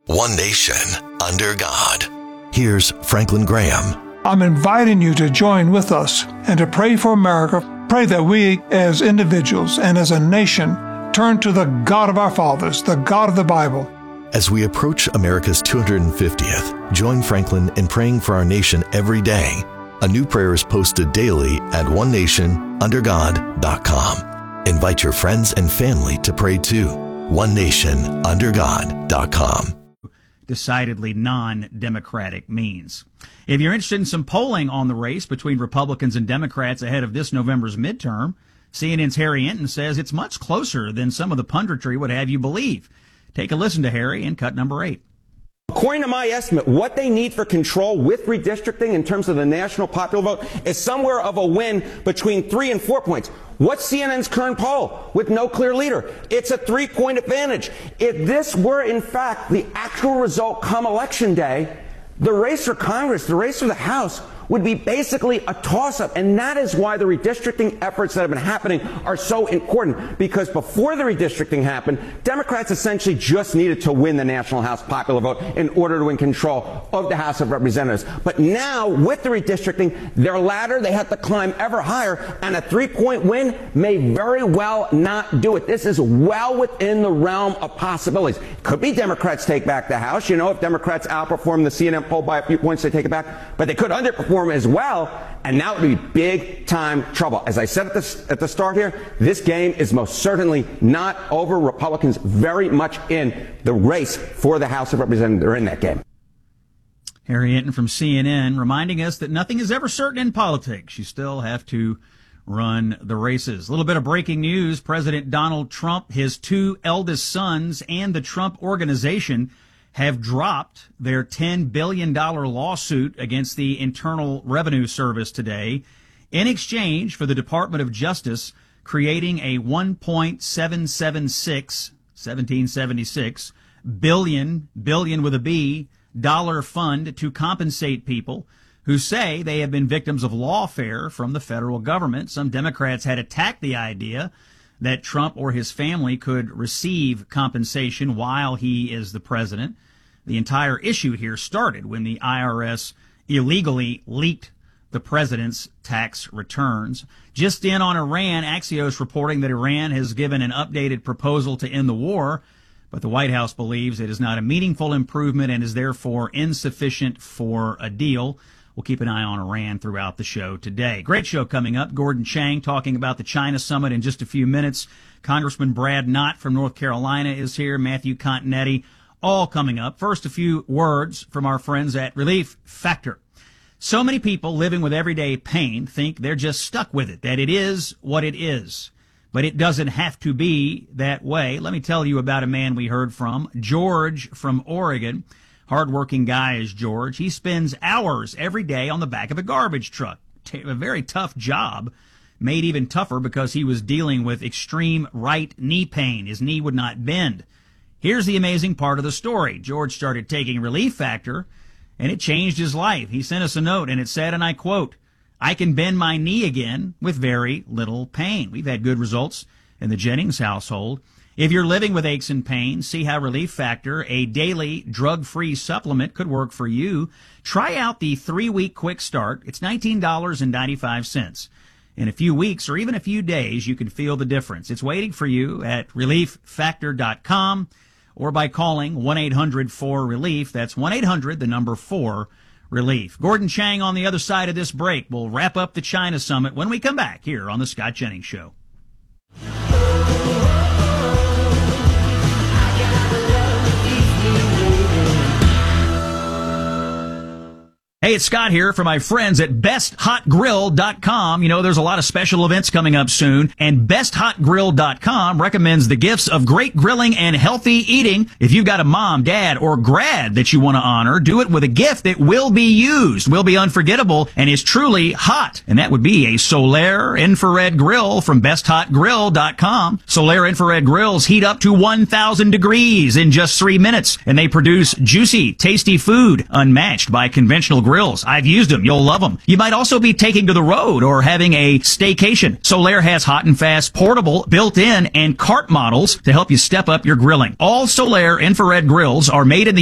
One nation, under God. Here's Franklin Graham. I'm inviting you to join with us and to pray for America. Pray that we, as individuals and as a nation, turn to the God of our fathers, the God of the Bible. As we approach America's 250th, join Franklin in praying for our nation every day. A new prayer is posted daily at onenationundergod.com. Invite your friends and family to pray too. onenationundergod.com. Decidedly non-democratic means. If you're interested in some polling on the race between Republicans and Democrats ahead of this November's midterm, CNN's Harry Enton says it's much closer than some of the punditry would have you believe. Take a listen to Harry in cut number 8. According to my estimate, what they need for control with redistricting in terms of the national popular vote is somewhere of a win between 3 and 4 points. What's CNN's current poll with no clear leader? It's a 3-point advantage. If this were, in fact, the actual result come election day, the race for Congress, the race for the House, would be basically a toss-up. And that is why the redistricting efforts that have been happening are so important. Because before the redistricting happened, Democrats essentially just needed to win the national House popular vote in order to win control of the House of Representatives. But now, with the redistricting, their ladder, they have to climb ever higher, and a 3-point win may very well not do it. This is well within the realm of possibilities. Could be Democrats take back the House. You know, if Democrats outperform the CNN poll by a few points, they take it back. But they could underperform as well, and that would be big-time trouble. As I said at the start here, this game is most certainly not over. Republicans very much in the race for the House of Representatives. They're in that game. Harry Enton from CNN reminding us that nothing is ever certain in politics. You still have to run the races. A little bit of breaking news. President Donald Trump, his 2 eldest sons, and the Trump Organization have dropped their $10 billion lawsuit against the Internal Revenue Service today in exchange for the Department of Justice creating a $1.776 billion with a B, dollar fund to compensate people who say they have been victims of lawfare from the federal government. Some Democrats had attacked the idea that Trump or his family could receive compensation while he is the president. The entire issue here started when the IRS illegally leaked the president's tax returns. Just in on Iran, Axios reporting that Iran has given an updated proposal to end the war, but the White House believes it is not a meaningful improvement and is therefore insufficient for a deal. We'll keep an eye on Iran throughout the show today. Great show coming up. Gordon Chang talking about the China Summit in just a few minutes. Congressman Brad Knott from North Carolina is here. Matthew Continetti, all coming up. First, a few words from our friends at Relief Factor. So many people living with everyday pain think they're just stuck with it, that it is what it is. But it doesn't have to be that way. Let me tell you about a man we heard from, George from Oregon. Hardworking guy is George. He spends hours every day on the back of a garbage truck. A very tough job, made even tougher because he was dealing with extreme right knee pain. His knee would not bend. Here's the amazing part of the story. George started taking Relief Factor, and it changed his life. He sent us a note, and it said, and I quote, "I can bend my knee again with very little pain." We've had good results in the Jennings household. If you're living with aches and pains, see how Relief Factor, a daily drug-free supplement, could work for you. Try out the 3-week quick start. It's $19.95. In a few weeks or even a few days, you can feel the difference. It's waiting for you at ReliefFactor.com or by calling 1-800-4RELIEF. That's 1-800-4RELIEF. Gordon Chang on the other side of this break. We'll wrap up the China Summit when we come back here on The Scott Jennings Show. Hey, it's Scott here for my friends at BestHotGrill.com. You know, there's a lot of special events coming up soon, and BestHotGrill.com recommends the gifts of great grilling and healthy eating. If you've got a mom, dad, or grad that you want to honor, do it with a gift that will be used, will be unforgettable, and is truly hot. And that would be a Solaire infrared grill from BestHotGrill.com. Solaire infrared grills heat up to 1,000 degrees in just 3 minutes, and they produce juicy, tasty food unmatched by conventional grills. I've used them. You'll love them. You might also be taking to the road or having a staycation. Solaire has hot and fast, portable, built-in, and cart models to help you step up your grilling. All Solaire infrared grills are made in the